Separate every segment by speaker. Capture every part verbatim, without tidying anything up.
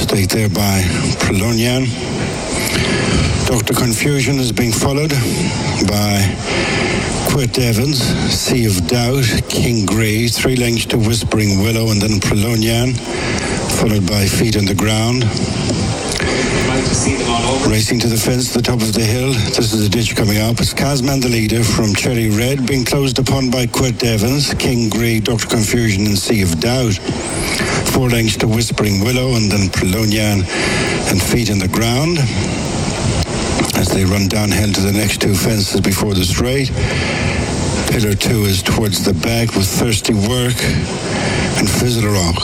Speaker 1: stayed there by Prolonian. Doctor Confusion is being followed by Quit Evans, Sea of Doubt, King Grey, three lengths to Whispering Willow, and then Prolonian, followed by Feet on the Ground. Racing to the fence at the top of the hill. This is the ditch coming up. It's Kazman, the leader, from Cherry Red, being closed upon by Quit Evans, King Grey, Doctor Confusion, and Sea of Doubt. Four lengths to Whispering Willow, and then Prolonian and Feet on the Ground. As they run downhill to the next two fences before the straight. Pillar two is towards the back with Thirsty Work and Fizzle Rock.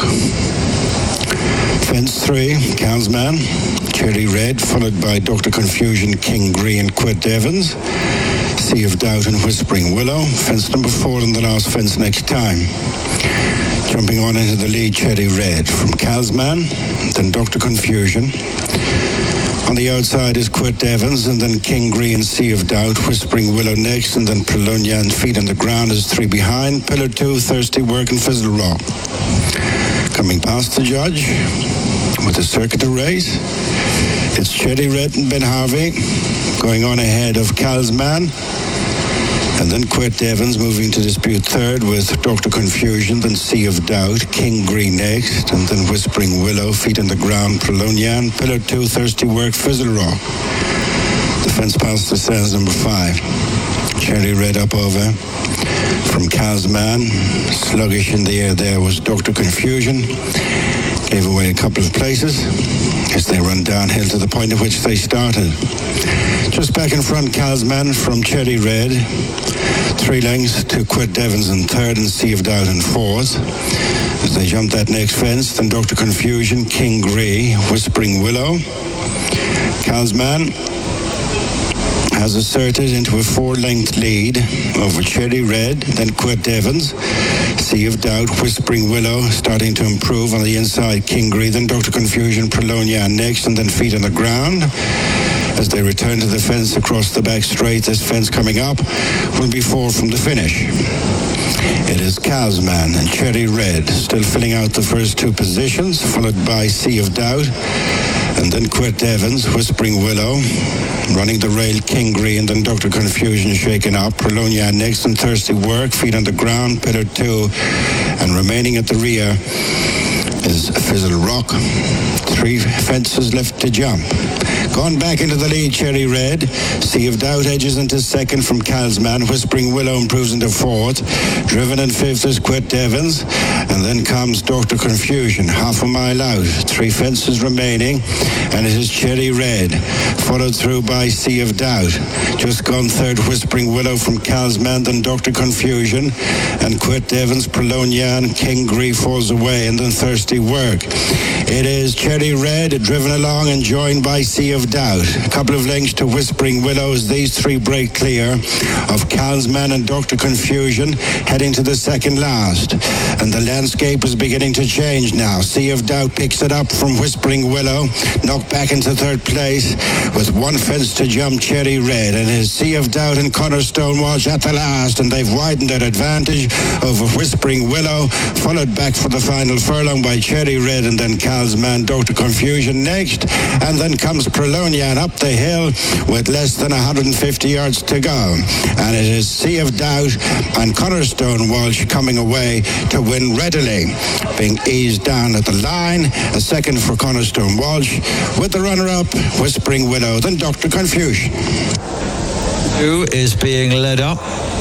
Speaker 1: Fence three, Kazman, Cherry Red, followed by Doctor Confusion, King Grey, and Quit Evans. Sea of Doubt and Whispering Willow. Fence number four and the last fence next time. Jumping on into the lead, Cherry Red from Kazman, then Doctor Confusion. On the outside is Quit Evans, and then King Grey and Sea of Doubt, Whispering Willow next, and then Prolonia and Feet on the Ground is three behind. Pillar two, Thirsty Work, and Fizzle Rock. Coming past the judge with the circuit race, it's Cherry Red and Ben Harvey going on ahead of Kazman. And then Quit Evans moving to dispute third with Doctor Confusion, then Sea of Doubt, King Grey next, and then Whispering Willow, Feet on the Ground, Prolonian, Pillar two, Thirsty Work, Fizzle Rock. The fence past the stands number five. Cherry Red up over from Kazman. Sluggish in the air there was Doctor Confusion. Gave away a couple of places as they run downhill to the point at which they started. Just back in front, Kazman from Cherry Red. Three lengths to Quit Evans in third and Sea of Doubt in fourth. As they jump that next fence, then Doctor Confusion, King Grey, Whispering Willow. Kazman has asserted into a four-length lead over Cherry Red, then Quit Evans. Sea of Doubt, Whispering Willow, starting to improve on the inside, King Grey, then Doctor Confusion, Prolonia next, and then Feet on the Ground. As they return to the fence across the back straight, this fence coming up will be four from the finish. It is Kazman and Cherry Red still filling out the first two positions, followed by Sea of Doubt, and then Quit Evans, Whispering Willow, running the rail, King Grey, and then Doctor Confusion shaken up, Prolonia next, and Thirsty Work, Feet on the Ground, Pillar two, and remaining at the rear is Fizzle Rock. Three fences left to jump. Gone back into the lead, Cherry Red. Sea of Doubt edges into second from Kazman. Whispering Willow improves into fourth. Driven in fifth is Quit Evans. And then comes Doctor Confusion, half a mile out. Three fences remaining. And it is Cherry Red, followed through by Sea of Doubt. Just gone third, Whispering Willow from Kazman, then Doctor Confusion. And Quit Evans, Prolonia, and King Grey falls away. And then Thirsty Work. It is Cherry Red, driven along and joined by Sea of Doubt. A couple of lengths to Whispering Willows. These three break clear of Kazman and Doctor Confusion, heading to the second last. And the landscape is beginning to change now. Sea of Doubt picks it up from Whispering Willow, knocked back into third place with one fence to jump, Cherry Red. And his Sea of Doubt and Connor Stonewalsh at the last, and they've widened their advantage over Whispering Willow, followed back for the final furlong by Cherry Red, and then Kazman, Doctor Confusion next, and then comes Prolonian up the hill with less than one hundred fifty yards to go. And it is Sea of Doubt and Connor Stonewalsh coming away to win readily, being eased down at the line. A second for Connor Stonewalsh, with the runner-up, Whispering Willow, then Doctor Confusion.
Speaker 2: Who is being led up